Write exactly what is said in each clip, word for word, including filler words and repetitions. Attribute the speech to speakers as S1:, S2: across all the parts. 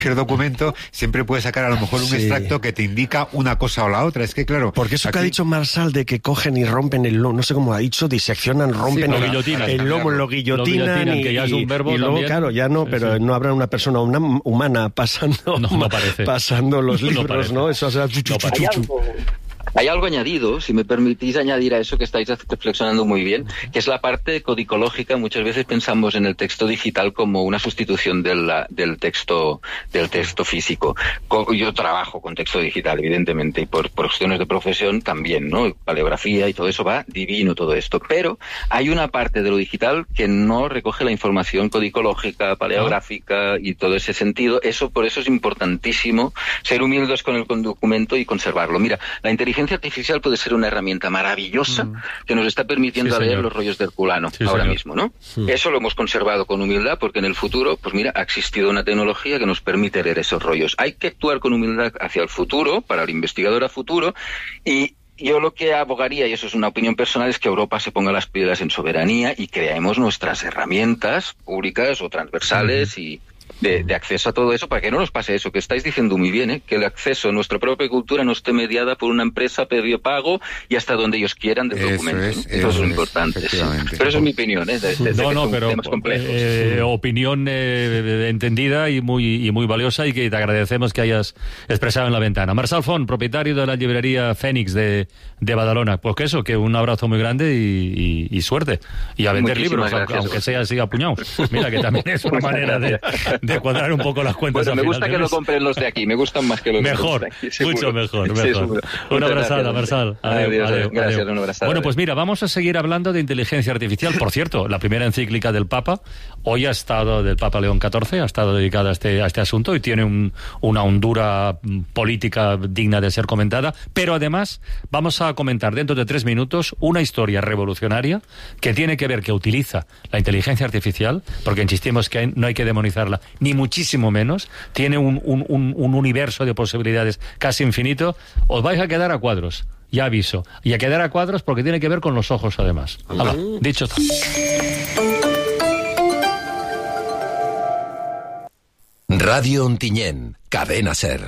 S1: cualquier documento siempre puedes sacar a lo mejor un sí. extracto que te indica una cosa o la otra. Es que claro...
S2: Porque eso
S1: aquí...
S2: que ha dicho Marsal de que cogen y rompen el lomo, no sé cómo ha dicho, diseccionan, rompen
S3: sí,
S2: el,
S3: guillotina,
S2: el lomo, lo guillotinan,
S3: lo
S2: y,
S3: que ya es un verbo
S2: y luego,
S3: también.
S2: claro, ya no, pero sí. no habrá una persona una humana pasando,
S3: no, no parece.
S2: pasando los libros, ¿no? ¿no? Eso, o sea, chu, chu, chu, chu, chu.
S4: Hay algo añadido, si me permitís añadir a eso que estáis reflexionando muy bien, que es la parte codicológica. Muchas veces pensamos en el texto digital como una sustitución de la, del texto del texto físico. Yo trabajo con texto digital, evidentemente, y por, por cuestiones de profesión también, ¿no? Paleografía y todo eso va divino, todo esto. Pero hay una parte de lo digital que no recoge la información codicológica, paleográfica y todo ese sentido. Eso, por eso es importantísimo ser humildes con el documento y conservarlo. Mira, la inteligencia artificial puede ser una herramienta maravillosa mm. que nos está permitiendo sí, leer los rollos de Herculano sí, ahora señor. mismo, ¿no? Mm. Eso lo hemos conservado con humildad porque en el futuro, pues mira, ha existido una tecnología que nos permite leer esos rollos. Hay que actuar con humildad hacia el futuro, para el investigador a futuro, y yo lo que abogaría, y eso es una opinión personal, es que Europa se ponga las pilas en soberanía y creemos nuestras herramientas públicas o transversales mm. y De, de acceso a todo eso, para que no nos pase eso que estáis diciendo muy bien, ¿eh? Que el acceso a nuestra propia cultura no esté mediada por una empresa previo pago y hasta donde ellos quieran del
S1: eso
S4: documento.
S1: Es,
S4: eso,
S1: eso
S4: es
S1: es
S4: lo importante. Sí. Pero eso es mi opinión, ¿eh? De, de,
S3: no,
S4: de
S3: no,
S4: son
S3: pero
S4: temas complejos.
S3: Eh, sí. Opinión eh, entendida y muy, y muy valiosa y que te agradecemos que hayas expresado en la ventana. Marsal Font, propietario de la librería Fénix de, de Badalona. Pues que eso, que un abrazo muy grande y, y, y suerte. Y a vender
S4: Muchísimas
S3: libros,
S4: gracias,
S3: aunque, aunque sea así a puñado. Mira, que también es una manera de, de cuadrar un poco las cuentas.
S4: Bueno, me gusta que lo compren los de aquí, me gustan más que los
S3: mejor,
S4: de aquí. Mejor,
S3: mucho mejor, mejor.
S4: Sí,
S3: una abrazada, Marsal.
S4: Adiós, adiós, adiós. Gracias, adiós. Una abrazada.
S3: Bueno, pues mira, vamos a seguir hablando de inteligencia artificial. Por cierto, la primera encíclica del Papa, hoy ha estado, del Papa León catorce, ha estado dedicada a este, a este asunto y tiene un, una hondura política digna de ser comentada, pero además vamos a comentar dentro de tres minutos una historia revolucionaria que tiene que ver, que utiliza la inteligencia artificial, porque insistimos que no hay que demonizarla, ni muchísimo menos. Tiene un, un, un, un universo de posibilidades casi infinito. Os vais a quedar a cuadros, ya aviso. Y a quedar a cuadros porque tiene que ver con los ojos, además. Hala, dicho está.
S5: Radio Ontinyent, Cadena Ser.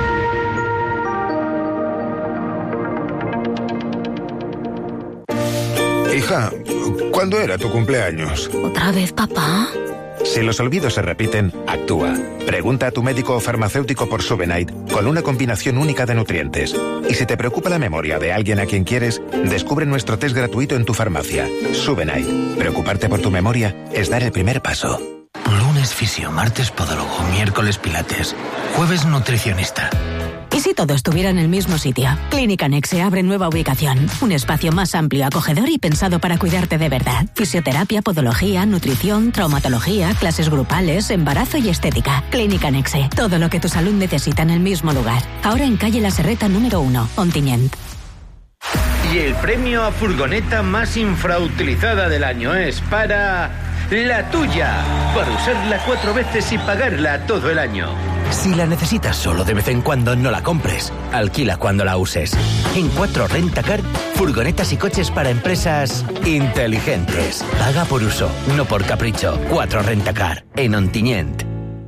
S6: Hija, ¿cuándo era tu cumpleaños?
S7: ¿Otra vez, papá?
S6: Si los olvidos se repiten, actúa. Pregunta a tu médico o farmacéutico por Subenite, con una combinación única de nutrientes. Y si te preocupa la memoria de alguien a quien quieres, descubre nuestro test gratuito en tu farmacia. Subenite. Preocuparte por tu memoria es dar el primer paso.
S8: Lunes fisio, martes podólogo, miércoles pilates, jueves nutricionista.
S7: ¿Y si todo estuviera en el mismo sitio? Clínica Nexe abre nueva ubicación. Un espacio más amplio, acogedor y pensado para cuidarte de verdad. Fisioterapia, podología, nutrición, traumatología, clases grupales, embarazo y estética. Clínica Nexe. Todo lo que tu salud necesita en el mismo lugar. Ahora en calle La Serreta número uno, Ontinyent.
S9: Y el premio a furgoneta más infrautilizada del año es para... la tuya. Para usarla cuatro veces y pagarla todo el año.
S8: Si la necesitas solo de vez en cuando, no la compres. Alquila cuando la uses. En cuatro Rentacar, furgonetas y coches para empresas inteligentes. Paga por uso, no por capricho. cuatro Rentacar, en Ontinyent.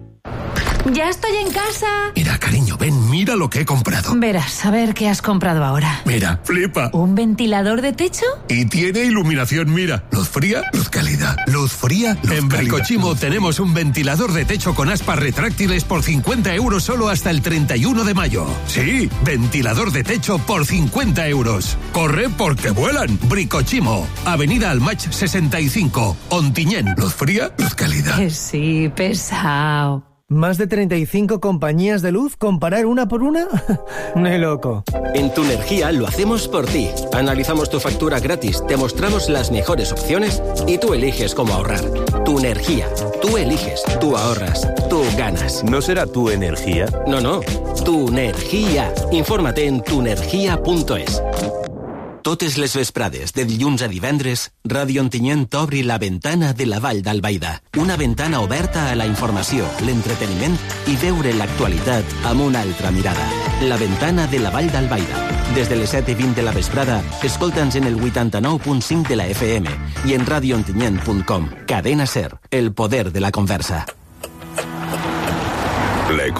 S10: Ya estoy en casa.
S11: Mira, cariño, ven, mira lo que he comprado.
S10: Verás, a ver qué has comprado ahora.
S11: Mira, flipa.
S10: ¿Un ventilador de techo?
S11: Y tiene iluminación, mira. Luz fría, luz cálida. Luz fría, luz
S12: En
S11: cálida.
S12: Bricochimo tenemos un ventilador de techo con aspas retráctiles por cincuenta euros solo hasta el treinta y uno de mayo. Sí, ventilador de techo por cincuenta euros. Corre porque vuelan. Bricochimo, Avenida Almach sesenta y cinco, Ontinyent.
S11: Luz fría, luz cálida.
S10: Que sí, pesado.
S13: ¿Más de treinta y cinco compañías de luz? ¿Comparar una por una? ¡Ni loco!
S14: En Tu Energía lo hacemos por ti. Analizamos tu factura gratis, te mostramos las mejores opciones y tú eliges cómo ahorrar. Tu Energía. Tú eliges, tú ahorras, tú ganas.
S15: ¿No será Tu Energía?
S14: No, no. Tu Energía. Infórmate en tu energía punto es. Totes les vesprades, de dilluns a divendres, Ràdio Ontinyent obri la ventana de la Vall d'Albaida. Una ventana oberta a la informació, l'entreteniment i veure l'actualitat amb una altra mirada. La ventana de la Vall d'Albaida. Des de les set i vint de la vesprada, escolta'ns en el vuitanta-nou punt cinc de la F M i en radio ontinyent punt com. Cadena Ser, el poder de la conversa.
S15: La